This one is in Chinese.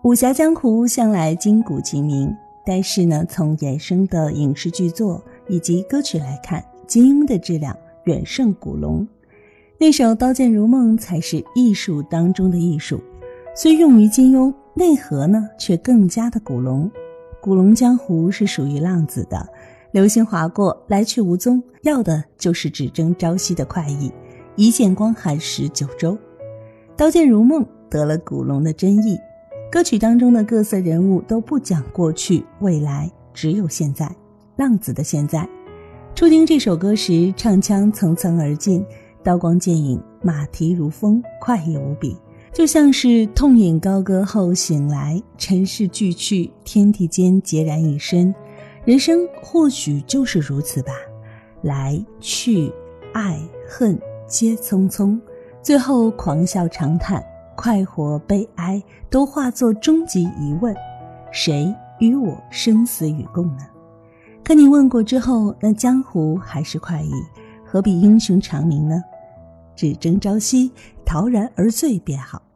武侠江湖向来筋骨齐鸣，但是呢，从衍生的影视剧作以及歌曲来看，金庸的质量远胜古龙。那首《刀剑如梦》才是艺术当中的艺术，虽用于金庸，内核呢却更加的古龙。古龙江湖是属于浪子的，流星划过，来去无踪，要的就是只争朝夕的快意，一剑光寒19州。《刀剑如梦》得了古龙的真意，歌曲当中的各色人物都不讲过去未来，只有现在，浪子的现在。初听这首歌时，唱腔层层而进，刀光剑影，马蹄如风，快意无比，就像是痛饮高歌后醒来，尘世俱去，天地间孑然一身。人生或许就是如此吧，来去爱恨皆匆匆，最后狂笑长叹，快活悲哀都化作终极疑问，谁与我生死与共呢？可你问过之后，那江湖还是快意，何必英雄长鸣呢？只争朝夕，陶然而醉便好。